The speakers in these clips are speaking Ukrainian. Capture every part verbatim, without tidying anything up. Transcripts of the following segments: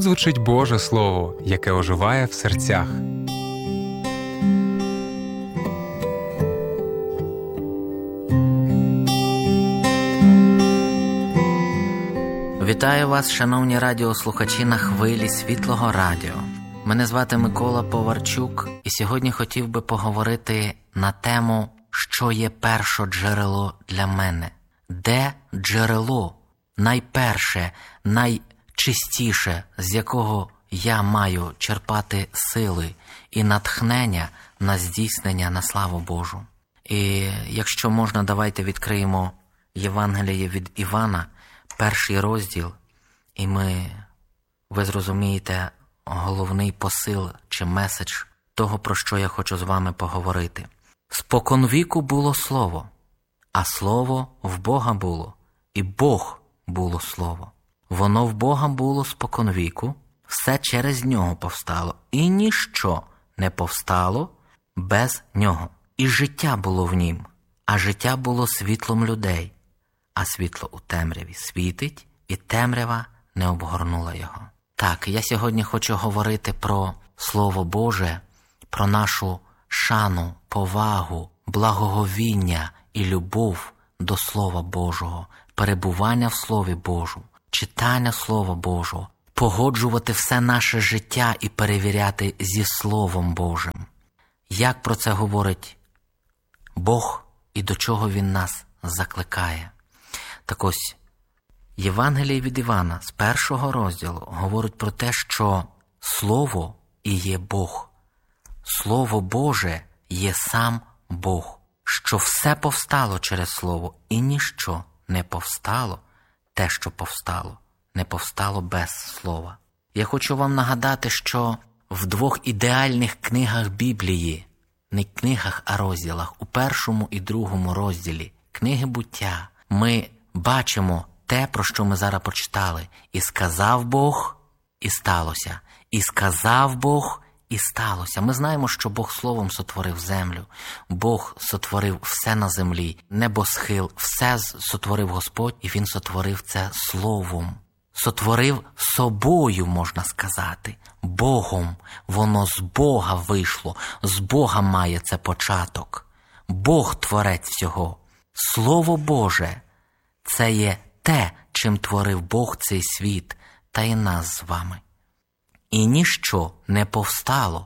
Тут звучить Боже Слово, яке оживає в серцях. Вітаю вас, шановні радіослухачі на хвилі Світлого Радіо. Мене звати Микола Поварчук, і сьогодні хотів би поговорити на тему, що є першоджерело для мене. Де джерело, найперше, найчистіше, з якого я маю черпати сили і натхнення на здійснення на славу Божу. І якщо можна, давайте відкриємо Євангеліє від Івана, перший розділ, і ми, ви зрозумієте головний посил чи меседж того, про що я хочу з вами поговорити. Споконвіку було Слово, а Слово в Бога було, і Бог було Слово. Воно в Бога було споконвіку, все через Нього повстало, і ніщо не повстало без Нього. І життя було в Нім, а життя було світлом людей. А світло у темряві світить, і темрява не обгорнула його. Так, я сьогодні хочу говорити про Слово Боже, про нашу шану, повагу, благоговіння і любов до Слова Божого, перебування в Слові Божому, читання Слова Божого, погоджувати все наше життя і перевіряти зі Словом Божим. Як про це говорить Бог і до чого Він нас закликає? Так ось, Євангеліє від Івана з першого розділу говорить про те, що Слово і є Бог. Слово Боже є сам Бог, що все повстало через Слово, і ніщо не повстало, те, що повстало, не повстало без Слова. Я хочу вам нагадати, що в двох ідеальних книгах Біблії, не книгах, а розділах, у першому і другому розділі книги буття, ми бачимо те, про що ми зараз прочитали. І сказав Бог, і сталося. І сказав Бог, і сталося. Ми знаємо, що Бог Словом сотворив землю. Бог сотворив все на землі, небосхил, все сотворив Господь, і Він сотворив це Словом. Сотворив собою, можна сказати, Богом. Воно з Бога вийшло, з Бога має це початок. Бог творець всього. Слово Боже – це є те, чим творив Бог цей світ та й нас з вами. І ніщо не повстало,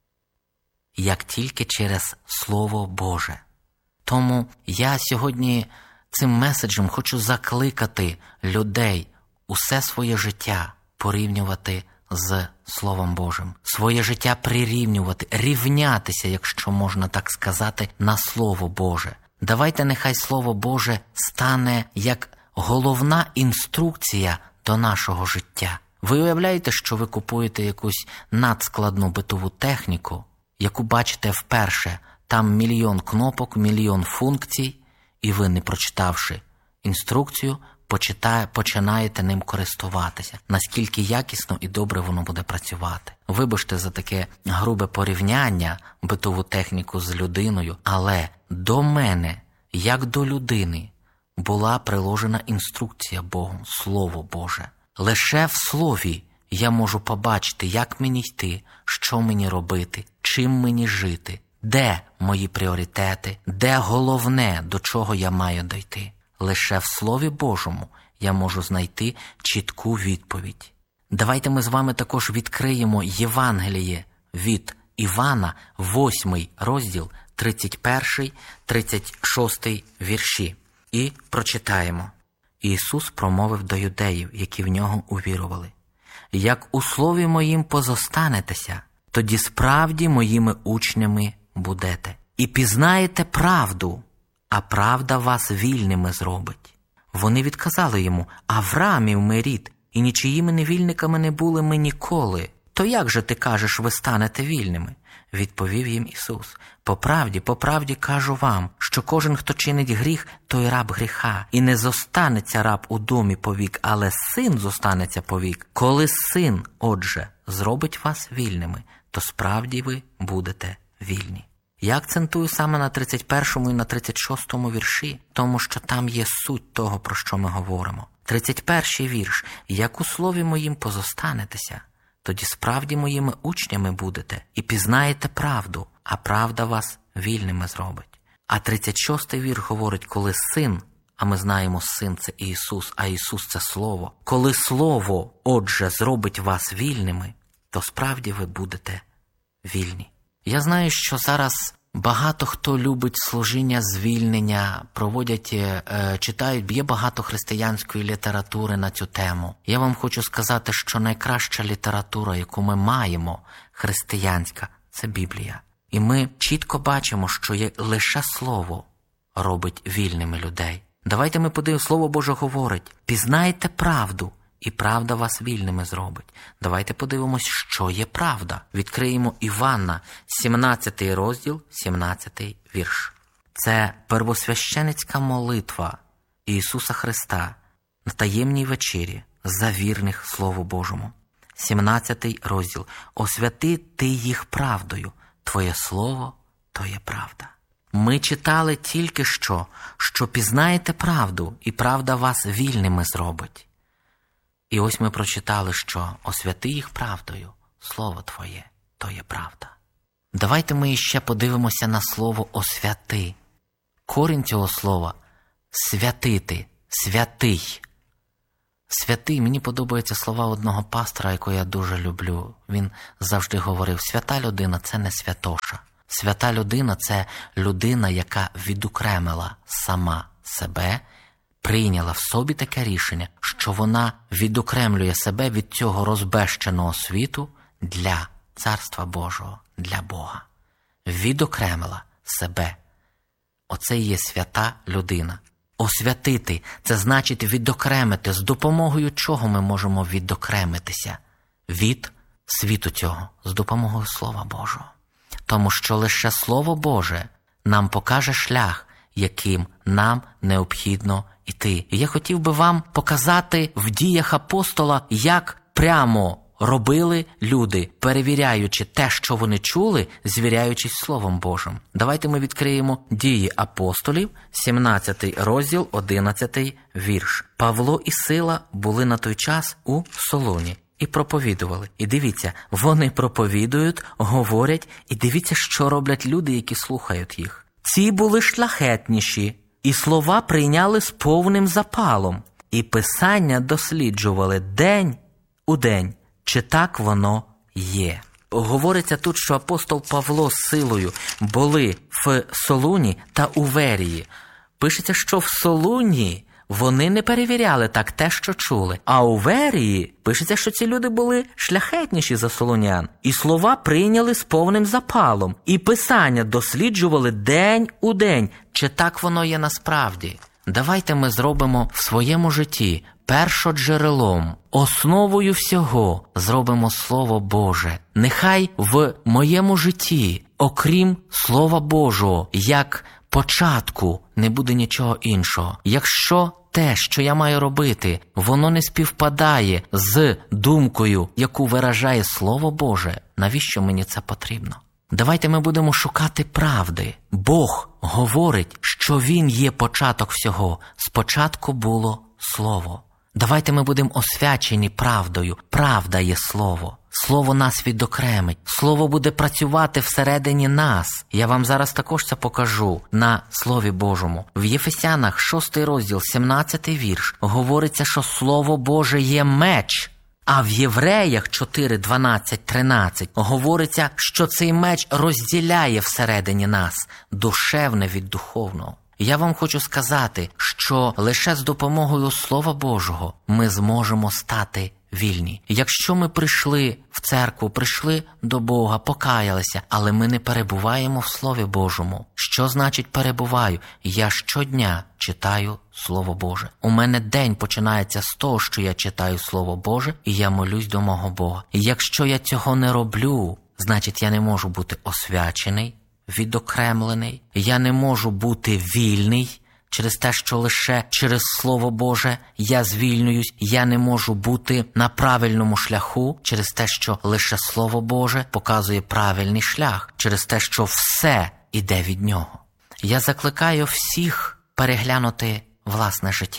як тільки через Слово Боже. Тому я сьогодні цим меседжем хочу закликати людей усе своє життя порівнювати з Словом Божим. Своє життя прирівнювати, рівнятися, якщо можна так сказати, на Слово Боже. Давайте нехай Слово Боже стане як головна інструкція до нашого життя. Ви уявляєте, що ви купуєте якусь надскладну битову техніку, яку бачите вперше, там мільйон кнопок, мільйон функцій, і ви, не прочитавши інструкцію, почитає, починаєте ним користуватися. Наскільки якісно і добре воно буде працювати. Вибачте за таке грубе порівняння, битову техніку з людиною, але до мене, як до людини, була приложена інструкція Богом, Слово Боже. Лише в Слові я можу побачити, як мені йти, що мені робити, чим мені жити, де мої пріоритети, де головне, до чого я маю дійти. Лише в Слові Божому я можу знайти чітку відповідь. Давайте ми з вами також відкриємо Євангеліє від Івана, восьмий розділ, тридцять перший тридцять шостий вірші. І прочитаємо. Ісус промовив до юдеїв, які в Нього увірували: «Як у слові моїм позостанетеся, тоді справді моїми учнями будете. І пізнаєте правду, а правда вас вільними зробить». Вони відказали йому: «Авраамів ми рід, і нічиїми невільниками не були ми ніколи. То як же ти кажеш, ви станете вільними?» Відповів їм Ісус: «По правді, по правді кажу вам, що кожен, хто чинить гріх, той раб гріха. І не зостанеться раб у домі повік, але син зостанеться повік. Коли син, отже, зробить вас вільними, то справді ви будете вільні». Я акцентую саме на тридцять першому і на тридцять шостому вірші, тому що там є суть того, про що ми говоримо. тридцять перший вірш. «Як у слові моїм позостанетеся, тоді справді моїми учнями будете і пізнаєте правду, а правда вас вільними зробить». А тридцять шостий вірш говорить, коли син, а ми знаємо, син – це Ісус, а Ісус – це Слово. Коли Слово, отже, зробить вас вільними, то справді ви будете вільні. Я знаю, що зараз багато хто любить служіння звільнення, проводять, е, читають, є багато християнської літератури на цю тему. Я вам хочу сказати, що найкраща література, яку ми маємо, християнська, це Біблія. І ми чітко бачимо, що є лише Слово робить вільними людей. Давайте ми подивимося, Слово Боже говорить: «Пізнайте правду, і правда вас вільними зробить». Давайте подивимось, що є правда. Відкриємо Івана, сімнадцятий розділ, сімнадцятий вірш. Це первосвященицька молитва Ісуса Христа на таємній вечері за вірних Слову Божому. сімнадцятий розділ. «Освяти ти їх правдою, Твоє Слово – то є правда». Ми читали тільки що, що пізнаєте правду, і правда вас вільними зробить. І ось ми прочитали, що освяти їх правдою, Слово Твоє – то є правда. Давайте ми іще подивимося на слово «освяти». Корінь цього слова – святити, святий. Святий, мені подобаються слова одного пастора, якого я дуже люблю. Він завжди говорив: свята людина – це не святоша. Свята людина – це людина, яка відокремила сама себе, прийняла в собі таке рішення, що вона відокремлює себе від цього розбещеного світу для Царства Божого, для Бога. Відокремила себе. Оце і є свята людина. Освятити – це значить відокремити. З допомогою чого ми можемо відокремитися? Від світу цього. З допомогою Слова Божого. Тому що лише Слово Боже нам покаже шлях, яким нам необхідно йти. І я хотів би вам показати в діях апостола, як прямо робили люди, перевіряючи те, що вони чули, звіряючись Словом Божим. Давайте ми відкриємо Дії апостолів, сімнадцятий розділ, одинадцятий вірш. «Павло і Сила були на той час у Солуні і проповідували». І дивіться, вони проповідують, говорять, і дивіться, що роблять люди, які слухають їх. «Ці були шляхетніші, і слова прийняли з повним запалом, і писання досліджували день у день, чи так воно є». Говориться тут, що апостол Павло з Силою були в Солуні та у Верії. Пишеться, що в Солуні вони не перевіряли так те, що чули. А у Верії пишеться, що ці люди були шляхетніші за солунян. І слова прийняли з повним запалом. І писання досліджували день у день. Чи так воно є насправді? Давайте ми зробимо в своєму житті першоджерелом, основою всього зробимо Слово Боже. Нехай в моєму житті, окрім Слова Божого, як початку, не буде нічого іншого. Якщо те, що я маю робити, воно не співпадає з думкою, яку виражає Слово Боже, навіщо мені це потрібно? Давайте ми будемо шукати правди. Бог говорить, що Він є початок всього. Спочатку було Слово. Давайте ми будемо освячені правдою. Правда є Слово. Слово нас відокремить. Слово буде працювати всередині нас. Я вам зараз також це покажу на Слові Божому. В Єфесянах, шостий розділ, сімнадцятий вірш, говориться, що Слово Боже є меч. А в Євреях чотири, дванадцять, тринадцять говориться, що цей меч розділяє всередині нас душевне від духовного. Я вам хочу сказати, що лише з допомогою Слова Божого ми зможемо стати вільні. Якщо ми прийшли в церкву, прийшли до Бога, покаялися, але ми не перебуваємо в Слові Божому. Що значить перебуваю? Я щодня читаю Слово Боже. У мене день починається з того, що я читаю Слово Боже, і я молюсь до мого Бога. І якщо я цього не роблю, значить я не можу бути освячений, відокремлений, я не можу бути вільний, через те, що лише через Слово Боже я звільнююсь, я не можу бути на правильному шляху, через те, що лише Слово Боже показує правильний шлях, через те, що все іде від Нього. Я закликаю всіх переглянути власне життя.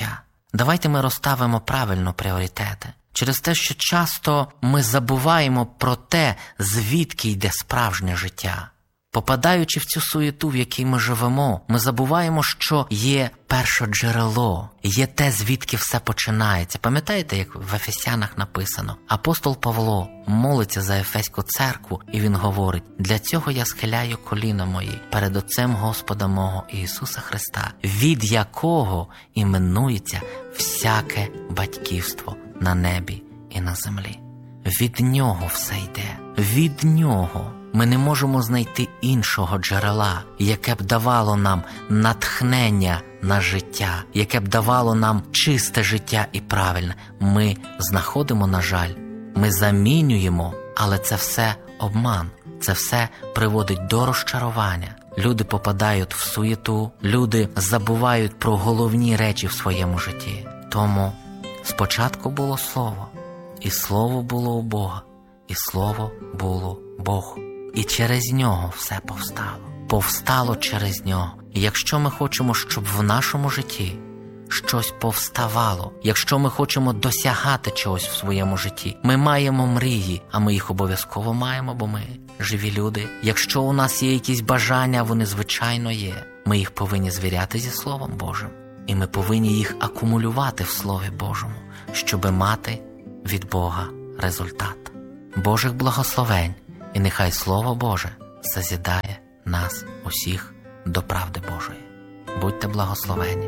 Давайте ми розставимо правильно пріоритети. Через те, що часто ми забуваємо про те, звідки йде справжнє життя. Попадаючи в цю суєту, в якій ми живемо, ми забуваємо, що є першоджерело, є те, звідки все починається. Пам'ятаєте, як в Ефесянах написано? Апостол Павло молиться за Ефеську церкву, і він говорить: «Для цього я схиляю коліна мої перед Отцем Господа мого Ісуса Христа, від якого іменується всяке батьківство на небі і на землі». Від Нього все йде. Від Нього. Ми не можемо знайти іншого джерела, яке б давало нам натхнення на життя, яке б давало нам чисте життя і правильне. Ми знаходимо, на жаль, ми замінюємо, але це все обман, це все приводить до розчарування. Люди попадають в суєту, люди забувають про головні речі в своєму житті. Тому спочатку було Слово, і Слово було у Бога, і Слово було Бог. І через Нього все повстало. Повстало через Нього. І якщо ми хочемо, щоб в нашому житті щось повставало, якщо ми хочемо досягати чогось в своєму житті, ми маємо мрії, а ми їх обов'язково маємо, бо ми живі люди. Якщо у нас є якісь бажання, вони звичайно є, ми їх повинні звіряти зі Словом Божим. І ми повинні їх акумулювати в Слові Божому, щоби мати від Бога результат. Божих благословень. І нехай Слово Боже созідає нас усіх до правди Божої. Будьте благословені.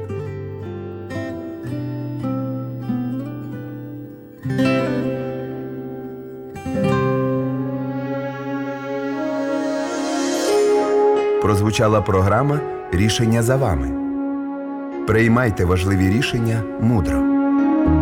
Прозвучала програма «Рішення за вами». Приймайте важливі рішення мудро.